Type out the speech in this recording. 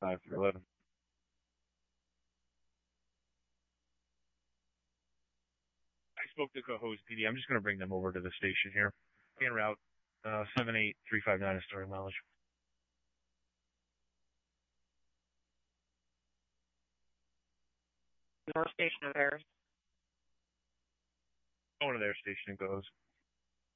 5 through 11. I spoke to Cohoes PD. I'm just going to bring them over to the station here. En route, 78359 is starting mileage. North Station of Harris. Going to their station in Cohoes.